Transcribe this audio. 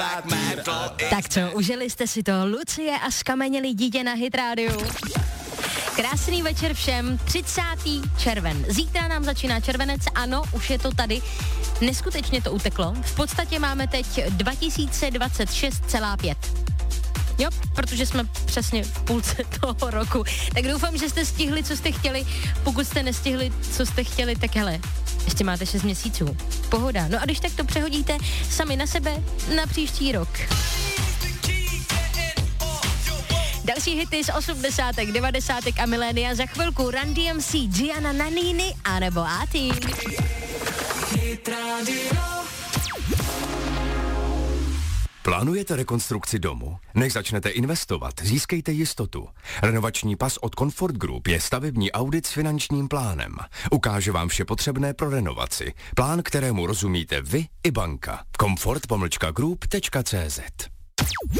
Tak co, užili jste si to? Lucie a Skamenělý dítě na Hit Radio. Krásný večer všem, 30. červen. Zítra nám začíná červenec, ano, už je to tady. Neskutečně to uteklo. V podstatě máme teď 2026,5. Jo, protože jsme přesně v půlce toho roku. Tak doufám, že jste stihli, co jste chtěli. Pokud jste nestihli, co jste chtěli, tak hele, ještě máte 6 měsíců. Pohoda. No a když tak to přehodíte sami na sebe na příští rok. Další hity z 80., 90. a milénia za chvilku. Run DMC, Gianna Nannini a nebo A-Team. Plánujete rekonstrukci domu? Než začnete investovat, získejte jistotu. Renovační pas od Comfort Group je stavební audit s finančním plánem. Ukáže vám vše potřebné pro renovaci. Plán, kterému rozumíte vy i banka. Comfort-group.cz